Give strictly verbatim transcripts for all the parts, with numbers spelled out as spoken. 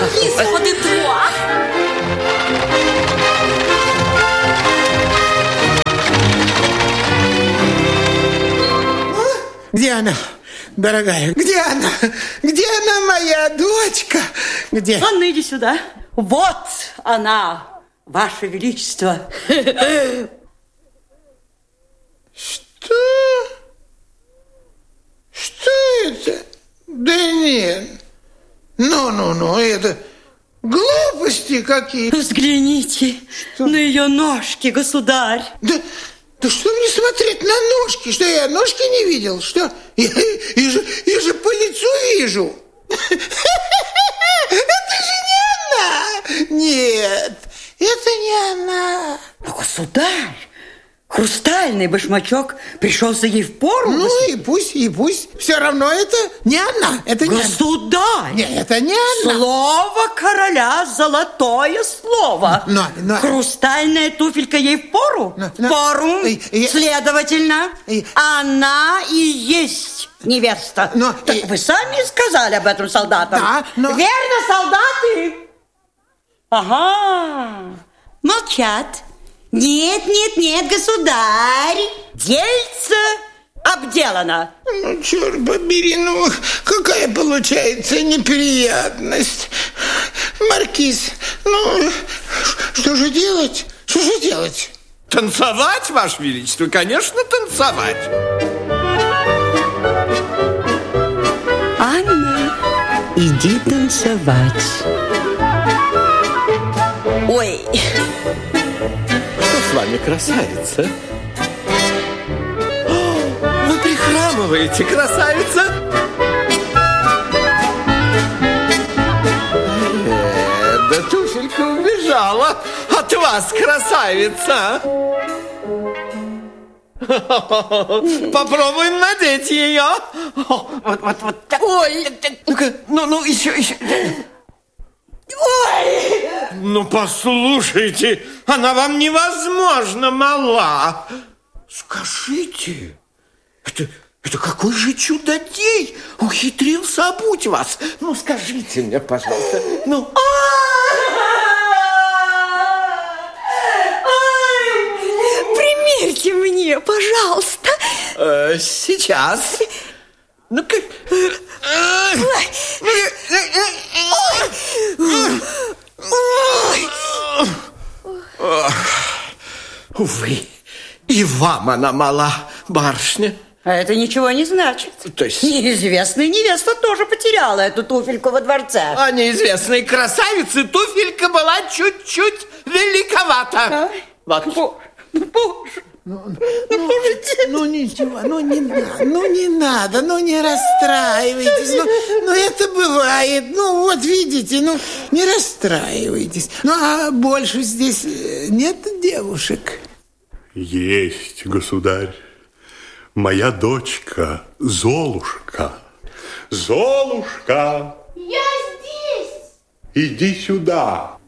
Господи, Труа! Где она, дорогая? Где она? Где она, моя дочка? Где? Анна, иди сюда. Вот она, Ваше Величество. Что? Что это? Да нет. Ну-ну-ну, это глупости какие. Взгляните что? На ее ножки, государь. Да, да что мне смотреть на ножки? Что, я ножки не видел? Что? Я, я, же, я же по лицу вижу. Это же не она. Нет, это не она. Но, государь, хрустальный башмачок пришелся ей в пору. Ну и пусть, и пусть. Все равно это не она. Это не государь! Она. Нет, это не она. Слово короля, золотое слово. Но, но... Хрустальная туфелька ей в пору? Но, но... Пору. И, и... Следовательно, и... она и есть невеста. Но... Так и... вы сами сказали об этом солдатам. Да, но... Верно, солдаты? Ага. Молчат. Нет, нет, нет, государь. Дельце обделано. Ну, черт побери, ну, какая получается неприятность. Маркиз, ну, что же делать? Что же делать? Танцевать, Ваше Величество, конечно, танцевать. Анна, иди танцевать. Ой. С вами, красавица? О, вы прихрамываете, красавица? Э, да туфелька убежала от вас, красавица. Попробуем надеть ее. Вот, вот, вот так. Ой, ну-ка, ну, ну, еще, еще. Ой! Ну, послушайте, она вам невозможно мала. Скажите, это, это какой же чудодей ухитрился обуть вас? Ну, скажите мне, пожалуйста. Ну. Примерьте мне, пожалуйста. Э, сейчас. Ну-ка. Увы, и вам она мала, барышня. А это ничего не значит. То есть... Неизвестная невеста тоже потеряла эту туфельку во дворце. А неизвестной красавице туфелька была чуть-чуть великовата. А? Вот. Боже, боже. Ну, ну, ну ничего, ну не надо, ну не надо, ну не расстраивайтесь, ну, ну это бывает, ну вот видите, ну не расстраивайтесь. Ну а больше здесь нет девушек? Есть, государь, моя дочка Золушка. Золушка! Я здесь! Иди сюда.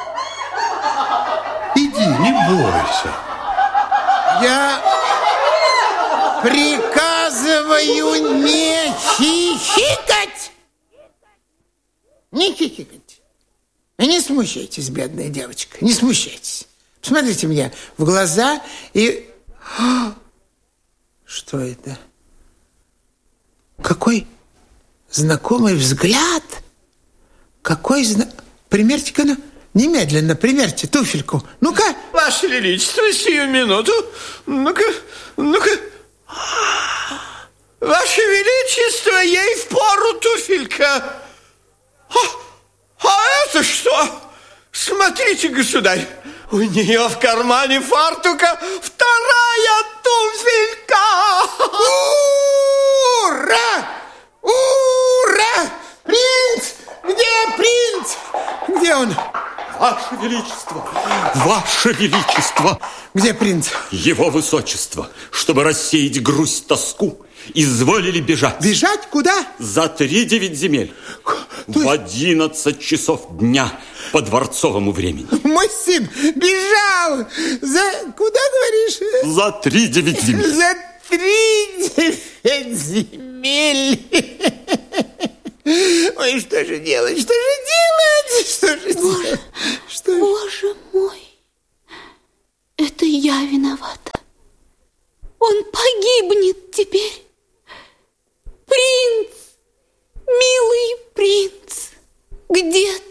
Иди, не бойся. Я приказываю не хихикать. Не хихикать. И не смущайтесь, бедная девочка, не смущайтесь. Посмотрите мне в глаза и... Что это? Какой знакомый взгляд. Какой зна... Примерьте-ка, ну, немедленно примерьте туфельку. Ну-ка. Ваше Величество, сию минуту. Ну-ка, ну-ка. Ваше Величество, ей впору туфелька. А, а это что? Смотрите, государь, у нее в кармане фартука вторая туфелька. Ура! Ура! Принц! Где принц? Где он? Ваше Величество! Ваше Величество! Где принц? Его Высочество, чтобы рассеять грусть, тоску, изволили бежать. Бежать куда? За три девять земель. То есть... В одиннадцать часов дня по дворцовому времени. Мой сын бежал за... Куда, говоришь? За три девять земель. За три девять земель. Ой, Ой, что же делать, что же делать, что же Боже, делать? Что же... Боже мой, это я виновата. Он погибнет теперь. Принц, милый принц, где ты?